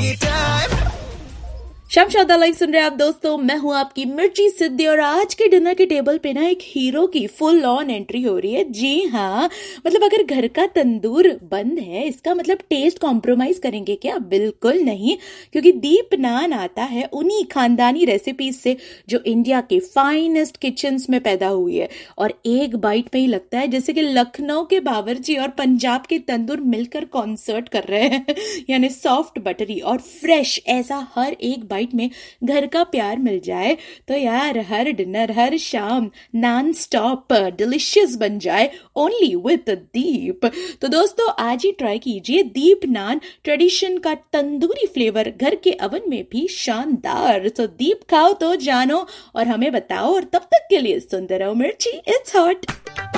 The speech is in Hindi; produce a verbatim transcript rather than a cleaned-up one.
शमशादा लाइव सुन रहे हैं आप दोस्तों, मैं हूं आपकी मिर्ची सिद्धि और आज के डिनर के टेबल पे ना एक हीरो की फुल ऑन एंट्री हो रही है। जी हाँ, मतलब अगर घर का तंदूर बंद है इसका मतलब टेस्ट कॉम्प्रोमाइज करेंगे क्या? बिल्कुल नहीं, क्योंकि दीप नान आता है उन्हीं खानदानी रेसिपीज से जो इंडिया के फाइनेस्ट किचन्स में पैदा हुई है और एक बाइट में ही लगता है जैसे कि लखनऊ के बावर्ची और पंजाब के तंदूर मिलकर कॉन्सर्ट कर रहे हैं। यानी सॉफ्ट, बटरी और फ्रेश, ऐसा हर एक बाइट में घर का प्यार मिल जाए तो यार हर डिनर, हर शाम नॉन स्टॉप डिलिशियस बन जाए ओनली विद दीप। तो दोस्तों आज ही ट्राई कीजिए दीप नान, ट्रेडिशन का तंदूरी फ्लेवर घर के ओवन में भी शानदार। तो दीप खाओ तो जानो और हमें बताओ, और तब तक के लिए सुनते रहो मिर्ची इट्स हॉट।